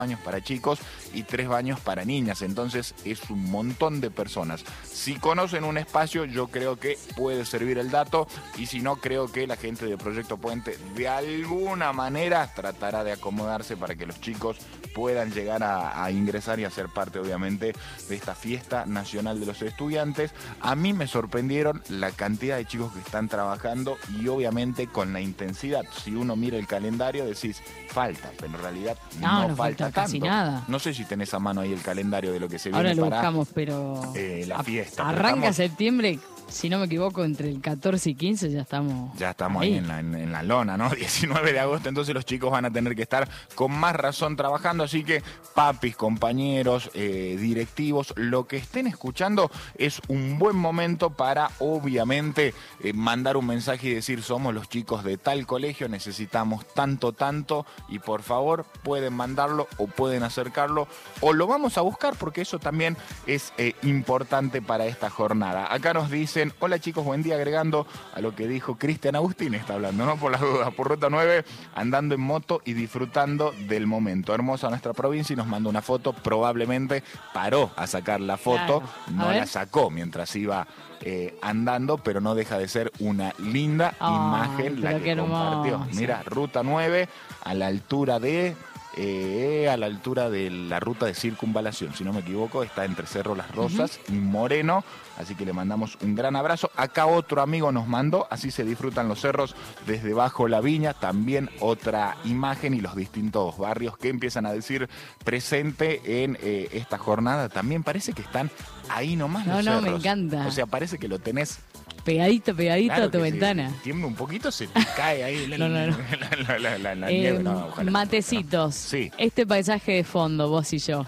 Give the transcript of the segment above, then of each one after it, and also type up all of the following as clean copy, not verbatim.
baños para chicos y 3 baños para niñas, entonces es un montón de personas. Si conocen un espacio, yo creo que puede servir el dato, y si no, creo que la gente de Proyecto Puente de alguna manera tratará de acomodarse para que los chicos puedan llegar a ingresar y a ser parte, obviamente, de esta fiesta nacional de los estudiantes. A mí me sorprendieron la cantidad de chicos que están trabajando y obviamente con la intensidad. Si uno mira el calendario decís, falta, pero en realidad no falta casi tanto. nada. No sé si tenés a mano ahí el calendario de lo que se Ahora viene lo para buscamos, pero la fiesta. Arranca septiembre, si no me equivoco, entre el 14 y 15 ya estamos ahí en la lona, ¿no? 19 de agosto, entonces los chicos van a tener que estar con más razón trabajando, así que papis, compañeros, directivos, lo que estén escuchando es un buen momento para, obviamente, mandar un mensaje y decir, somos los chicos de tal colegio, necesitamos tanto, y por favor pueden mandarlo o pueden acercarlo o lo vamos a buscar, porque eso también es importante para esta jornada. Acá nos dicen, hola chicos, buen día, agregando a lo que dijo Cristian Agustín, está hablando, ¿no? Por las dudas, por Ruta 9, andando en moto y disfrutando del momento. Hermosa nuestra provincia, y nos mandó una foto, probablemente paró a sacar la foto, claro. no la sacó mientras iba andando, pero no deja de ser una linda imagen la que compartió. Mira, Ruta 9, a la altura de la ruta de circunvalación, si no me equivoco, está entre Cerro Las Rosas y Moreno, así que le mandamos un gran abrazo. Acá otro amigo nos mandó, así se disfrutan los cerros desde Bajo la Viña, también otra imagen, y los distintos barrios que empiezan a decir presente en esta jornada, también parece que están ahí nomás los cerros. Me encanta. O sea, parece que lo tenés pegadito claro, a tu ventana. Si tiembla un poquito, se te cae ahí la nieve. No, ojalá. Matecitos. Sí. Este paisaje de fondo, vos y yo.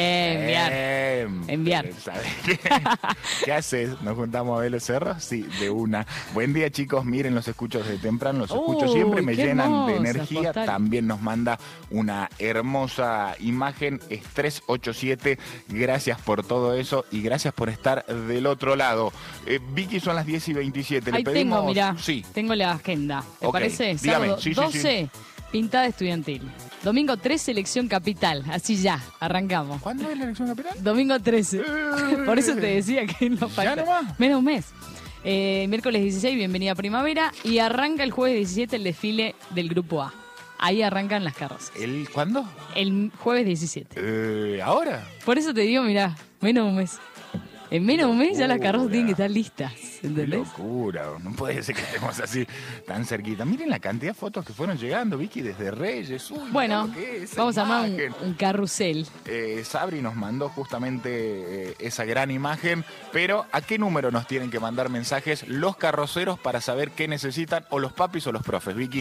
Enviar. ¿Sabes qué haces? ¿Nos juntamos a ver los cerros? Sí, de una. Buen día, chicos. Miren, los escucho desde temprano, los escucho siempre, me llenan de energía. Postal. También nos manda una hermosa imagen, es 387. Gracias por todo eso y gracias por estar del otro lado. Vicky, son las 10:27. Ahí le pedimos. Tengo, mirá, sí. Tengo la agenda. ¿Te parece? Dígame. Sábado 12, pintada estudiantil. Domingo 13, elección capital. Así ya, arrancamos. ¿Cuándo es la elección capital? Domingo 13. Por eso te decía que no falta. ¿Ya nomás? Menos un mes. Miércoles 16, bienvenida primavera. Y arranca el jueves 17 el desfile del Grupo A. Ahí arrancan las carrozas. ¿El cuándo? El jueves 17. ¿Ahora? Por eso te digo, mirá, menos un mes. En menos de un mes ya las carrozas tienen que estar listas, ¿entendés? Qué locura, no puede ser que estemos así tan cerquita. Miren la cantidad de fotos que fueron llegando, Vicky, desde Reyes. Uy, bueno, vamos a armar un carrusel. Sabri nos mandó justamente esa gran imagen, pero ¿a qué número nos tienen que mandar mensajes los carroceros para saber qué necesitan, o los papis o los profes, Vicky?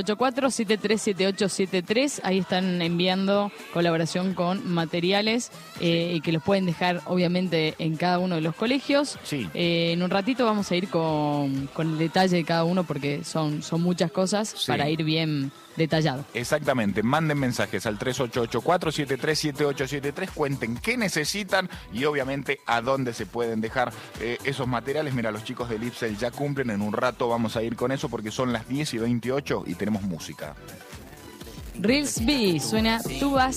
3884-737873, ahí están enviando colaboración con materiales y que los pueden dejar, obviamente, en cada uno de los colegios. Sí. En un ratito vamos a ir con el detalle de cada uno, porque son muchas cosas para ir bien detallado. Exactamente, manden mensajes al 3884-737873, cuenten qué necesitan y obviamente a dónde se pueden dejar esos materiales. Mira, los chicos del IPSEL ya cumplen, en un rato vamos a ir con eso porque son las 10:28 y tenemos música. Reels B, suena Tú vas